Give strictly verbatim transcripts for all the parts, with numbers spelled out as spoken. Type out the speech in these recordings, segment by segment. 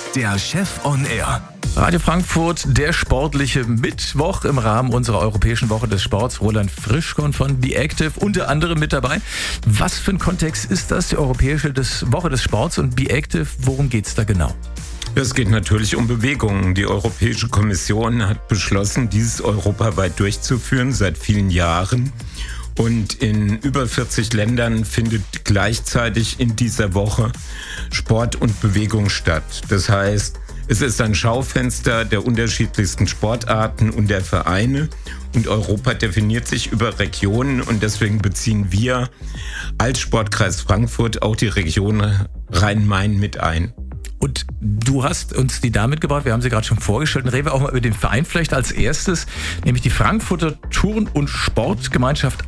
der Chef on Air. Radio Frankfurt, der sportliche Mittwoch im Rahmen unserer Europäischen Woche des Sports. Roland Frischkorn von The Active unter anderem mit dabei. Was für ein Kontext ist das, die Europäische Woche des Sports und The Active? Worum geht's da genau? Es geht natürlich um Bewegungen. Die Europäische Kommission hat beschlossen, dieses europaweit durchzuführen seit vielen Jahren. Und in über vierzig Ländern findet gleichzeitig in dieser Woche Sport und Bewegung statt. Das heißt, es ist ein Schaufenster der unterschiedlichsten Sportarten und der Vereine. Und Europa definiert sich über Regionen und deswegen beziehen wir als Sportkreis Frankfurt auch die Region Rhein-Main mit ein. Und du hast uns die da mitgebracht, wir haben sie gerade schon vorgestellt, und reden wir auch mal über den Verein vielleicht als erstes, nämlich die Frankfurter Turn- und Sportgemeinschaft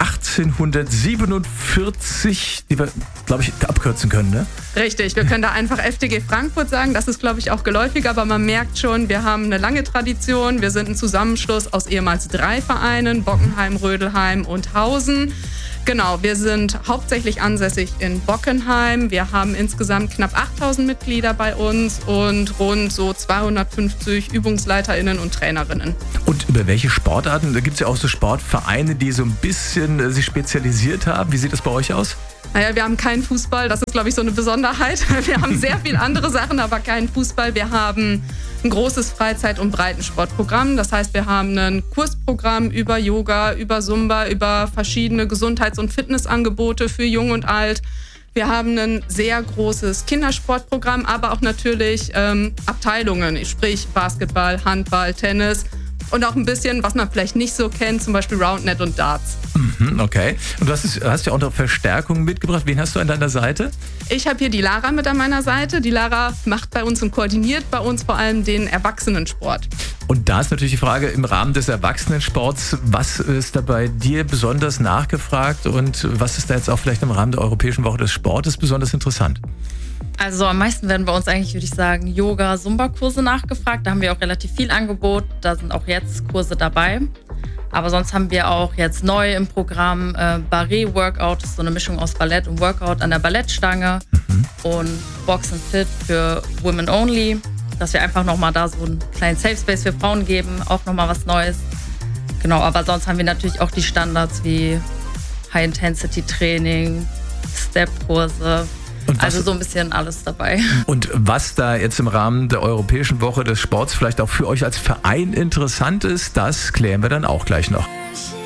achtzehnhundertsiebenundvierzig, die wir, glaube ich, abkürzen können, ne? Richtig, wir können da einfach F D G Frankfurt sagen, das ist, glaube ich, auch geläufig, aber man merkt schon, wir haben eine lange Tradition, wir sind ein Zusammenschluss aus ehemals drei Vereinen, Bockenheim, Rödelheim und Hausen. Genau, wir sind hauptsächlich ansässig in Bockenheim. Wir haben insgesamt knapp achttausend Mitglieder bei uns und rund so zweihundertfünfzig ÜbungsleiterInnen und TrainerInnen. Und über welche Sportarten? Da gibt es ja auch so Sportvereine, die so ein bisschen äh, sich spezialisiert haben. Wie sieht das bei euch aus? Naja, wir haben keinen Fußball, das ist, glaube ich, so eine Besonderheit. Wir haben sehr viele andere Sachen, aber keinen Fußball. Wir haben ein großes Freizeit- und Breitensportprogramm. Das heißt, wir haben ein Kursprogramm über Yoga, über Zumba, über verschiedene Gesundheits- und Fitnessangebote für Jung und Alt. Wir haben ein sehr großes Kindersportprogramm, aber auch natürlich ähm, Abteilungen, sprich Basketball, Handball, Tennis. Und auch ein bisschen, was man vielleicht nicht so kennt, zum Beispiel Roundnet und Darts. Mhm, okay. Und du hast, hast ja auch noch Verstärkung mitgebracht. Wen hast du an deiner Seite? Ich habe hier die Lara mit an meiner Seite. Die Lara macht bei uns und koordiniert bei uns vor allem den Erwachsenensport. Und da ist natürlich die Frage im Rahmen des Erwachsenensports, was ist da bei dir besonders nachgefragt und was ist da jetzt auch vielleicht im Rahmen der Europäischen Woche des Sportes besonders interessant? Also am meisten werden bei uns eigentlich, würde ich sagen, Yoga-Zumba-Kurse nachgefragt. Da haben wir auch relativ viel Angebot. Da sind auch jetzt Kurse dabei. Aber sonst haben wir auch jetzt neu im Programm äh, Barré-Workout. Das ist so eine Mischung aus Ballett und Workout an der Ballettstange. Mhm. Und Box and Fit für Women Only. Dass wir einfach nochmal da so einen kleinen Safe Space für Frauen geben. Auch nochmal was Neues. Genau, aber sonst haben wir natürlich auch die Standards wie High-Intensity-Training, Step-Kurse. Also so ein bisschen alles dabei. Und was da jetzt im Rahmen der Europäischen Woche des Sports vielleicht auch für euch als Verein interessant ist, das klären wir dann auch gleich noch.